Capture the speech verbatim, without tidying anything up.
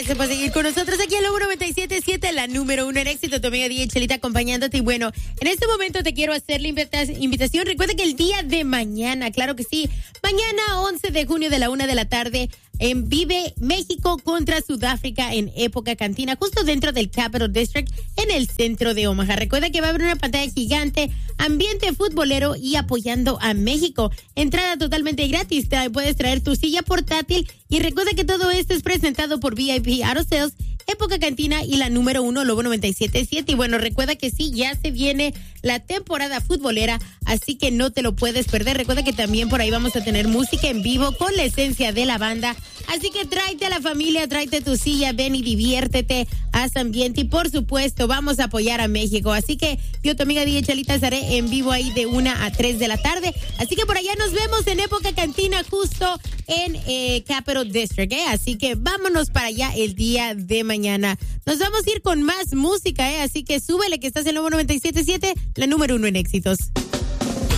Gracias por seguir con nosotros aquí en la noventa y siete punto siete, la número uno en éxito. Tu amiga D J Chelita acompañándote. Y bueno, en este momento te quiero hacer la invita- invitación. Recuerda que el día de mañana, claro que sí, mañana once de junio de la una de la tarde, en Vive México contra Sudáfrica en Época Cantina, justo dentro del Capital District en el centro de Omaha. Recuerda que va a haber una pantalla gigante, ambiente futbolero y apoyando a México. Entrada totalmente gratis. Te puedes traer tu silla portátil y recuerda que todo esto es presentado por V I P Auto Sales, Época Cantina y la número uno, Lobo noventa y siete punto siete. Y bueno, recuerda que sí, ya se viene la temporada futbolera, así que no te lo puedes perder. Recuerda que también por ahí vamos a tener música en vivo con la esencia de la banda. Así que tráete a la familia, tráete tu silla, ven y diviértete, haz ambiente y por supuesto vamos a apoyar a México. Así que yo, tu amiga D J Chelita, estaré en vivo ahí de una a tres de la tarde. Así que por allá nos vemos en Época Cantina justo en eh, Capital District, ¿eh? Así que vámonos para allá el día de mañana. Nos vamos a ir con más música, ¿eh? Así que súbele que estás en Lobo noventa y siete punto siete, la número uno en éxitos.